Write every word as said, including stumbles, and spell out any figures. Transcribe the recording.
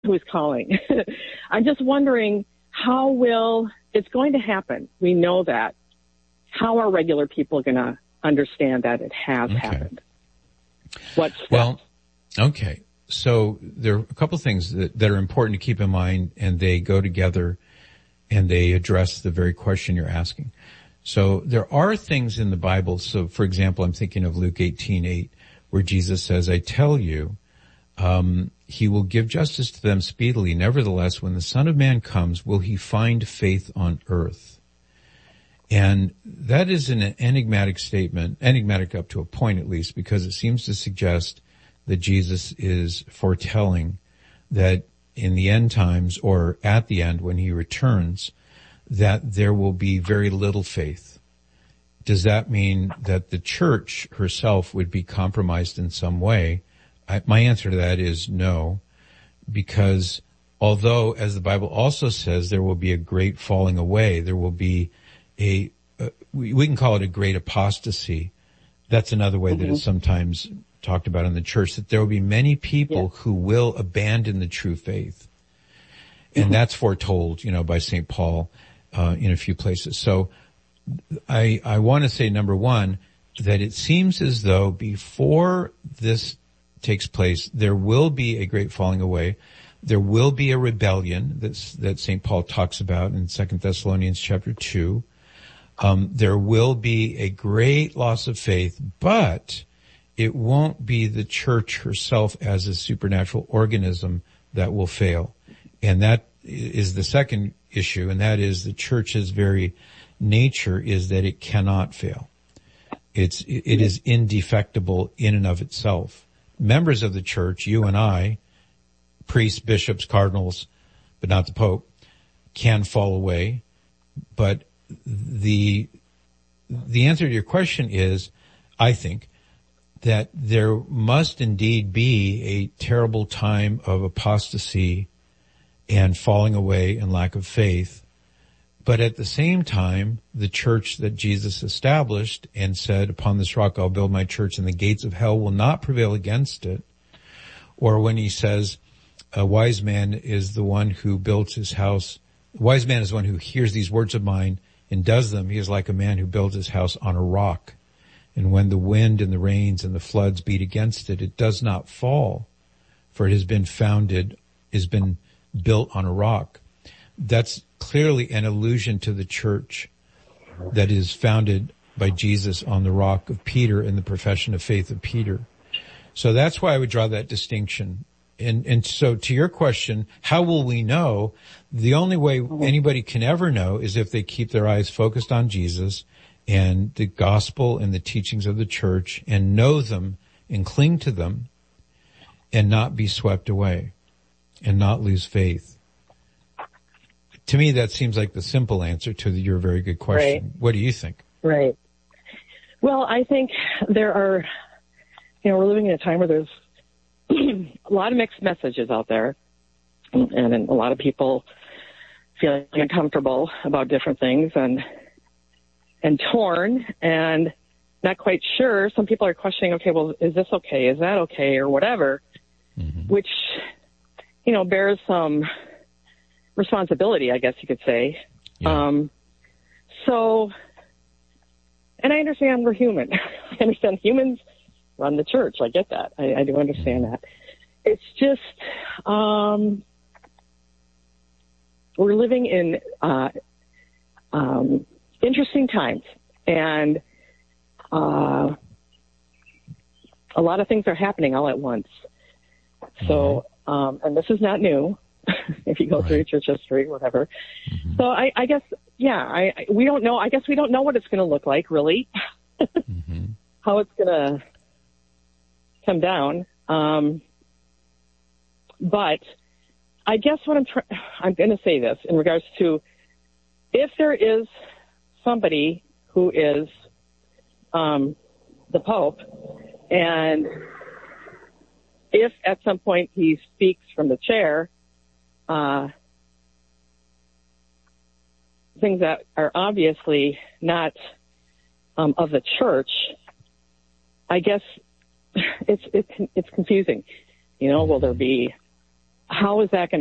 who is calling. I'm just wondering, how will, it's going to happen. We know that. How are regular people going to understand that it has okay. happened? What's well, okay. So there are a couple of things that, that are important to keep in mind, and they go together and they address the very question you're asking. So there are things in the Bible. So for example, I'm thinking of Luke eighteen eight, where Jesus says, I tell you, um, he will give justice to them speedily. Nevertheless, when the Son of Man comes, will he find faith on earth? And that is an enigmatic statement, enigmatic up to a point at least, because it seems to suggest that Jesus is foretelling that in the end times, or at the end when he returns, that there will be very little faith. Does that mean that the church herself would be compromised in some way? I, my answer to that is no, because although, as the Bible also says, there will be a great falling away, there will be a, uh, we, we can call it a great apostasy. That's another way mm-hmm. that it's sometimes talked about in the church, that there will be many people yeah. who will abandon the true faith. And mm-hmm. that's foretold, you know, by Saint Paul, uh, in a few places. So I, I want to say, number one, that it seems as though before this takes place, there will be a great falling away. There will be a rebellion that's, that Saint Paul talks about in Second Thessalonians chapter two. Um, there will be a great loss of faith, but it won't be the church herself as a supernatural organism that will fail. And that is the second issue, and that is the church's very nature is that it cannot fail. It's, it is indefectible in and of itself. Members of the church, you and I, priests, bishops, cardinals, but not the Pope, can fall away. But the, the answer to your question is, I think, that there must indeed be a terrible time of apostasy and falling away and lack of faith. But at the same time, the church that Jesus established and said, upon this rock I'll build my church and the gates of hell will not prevail against it. Or when he says, a wise man is the one who builds his house. A wise man is the one who hears these words of mine and does them. He is like a man who builds his house on a rock. And when the wind and the rains and the floods beat against it, it does not fall, for it has been founded, has been built on a rock. That's clearly an allusion to the church that is founded by Jesus on the rock of Peter and the profession of faith of Peter. So that's why I would draw that distinction. And, and so to your question, how will we know? The only way anybody can ever know is if they keep their eyes focused on Jesus and the gospel and the teachings of the church and know them and cling to them and not be swept away and not lose faith. To me, that seems like the simple answer to the, your very good question. Right. What do you think? Right. Well, I think there are, you know, we're living in a time where there's a lot of mixed messages out there, and, and a lot of people feeling uncomfortable about different things and and torn and not quite sure. Some people are questioning, okay, well, is this okay? Is that okay? Or whatever, mm-hmm. which, you know, bears some responsibility, I guess you could say. Yeah. Um, so, and I understand we're human. I understand humans run the church. I get that. I, I do understand that. It's just, um, we're living in, uh, um, interesting times, and uh, a lot of things are happening all at once. So, um, and this is not new. If you go right. through church history, whatever. Mm-hmm. So, I, I guess, yeah, I, I we don't know. I guess we don't know what it's going to look like, really. mm-hmm. How it's going to come down. Um, but I guess what I'm trying, I'm going to say this in regards to if there is somebody who is um, the Pope, and if at some point he speaks from the chair, uh, things that are obviously not um, of the church, I guess it's it's it's confusing. You know, will there be how is that going